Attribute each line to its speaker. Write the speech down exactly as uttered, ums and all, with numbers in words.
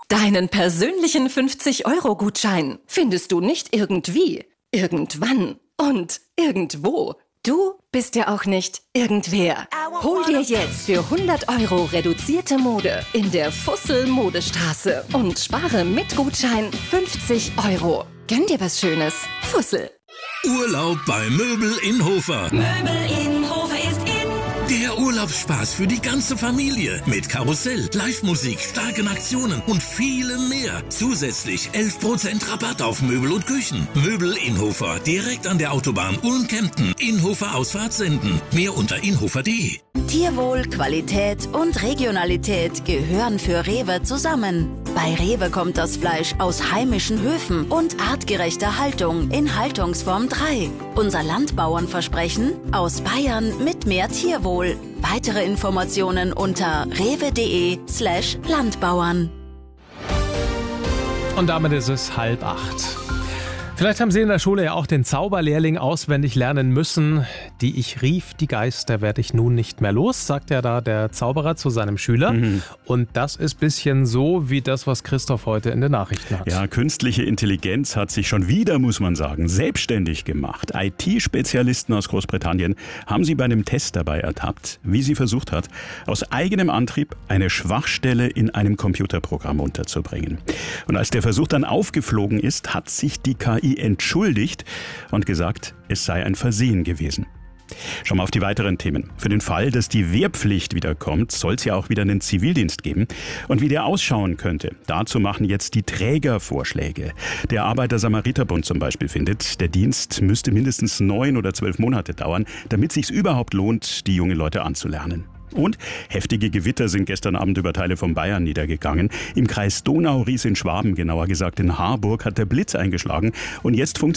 Speaker 1: Deinen persönlichen fünfzig-Euro-Gutschein findest du nicht irgendwie, irgendwann und irgendwo. Du bist ja auch nicht irgendwer. Hol dir jetzt für hundert Euro reduzierte Mode in der Fussel Modestraße und spare mit Gutschein fünfzig Euro. Gönn dir was Schönes. Fussel.
Speaker 2: Urlaub bei Möbel in Hofer.
Speaker 3: Möbel in Hofer ist in.
Speaker 2: Der Urlaubsspaß für die ganze Familie. Mit Karussell, Live-Musik, starken Aktionen und vielem mehr. Zusätzlich elf Prozent Rabatt auf Möbel und Küchen. Möbel in Hofer, direkt an der Autobahn Ulm-Kempten. Inhofer Ausfahrt senden. Mehr unter inhofer punkt de.
Speaker 4: Tierwohl, Qualität und Regionalität gehören für Rewe zusammen. Bei Rewe kommt das Fleisch aus heimischen Höfen und artgerechter Haltung in Haltungsform drei. Unser Landbauernversprechen: aus Bayern mit mehr Tierwohl. Weitere Informationen unter rewe.de slash Landbauern.
Speaker 5: Und damit ist es halb acht. Vielleicht haben Sie in der Schule ja auch den Zauberlehrling auswendig lernen müssen. Die ich rief, die Geister werde ich nun nicht mehr los, sagt ja da der Zauberer zu seinem Schüler. Mhm. Und das ist ein bisschen so wie das, was Christoph heute in den Nachrichten hat.
Speaker 6: Ja, künstliche Intelligenz hat sich schon wieder, muss man sagen, selbstständig gemacht. I T-Spezialisten aus Großbritannien haben sie bei einem Test dabei ertappt, wie sie versucht hat, aus eigenem Antrieb eine Schwachstelle in einem Computerprogramm unterzubringen. Und als der Versuch dann aufgeflogen ist, hat sich die K I entschuldigt und gesagt, es sei ein Versehen gewesen. Schauen wir auf die weiteren Themen. Für den Fall, dass die Wehrpflicht wieder kommt, soll es ja auch wieder einen Zivildienst geben. Und wie der ausschauen könnte, dazu machen jetzt die Träger Vorschläge. Der Arbeiter-Samariter-Bund zum Beispiel findet, der Dienst müsste mindestens neun oder zwölf Monate dauern, damit es sich überhaupt lohnt, die jungen Leute anzulernen. Und heftige Gewitter sind gestern Abend über Teile von Bayern niedergegangen. Im Kreis Donau-Ries in Schwaben, genauer gesagt in Harburg, hat der Blitz eingeschlagen. Und jetzt funktioniert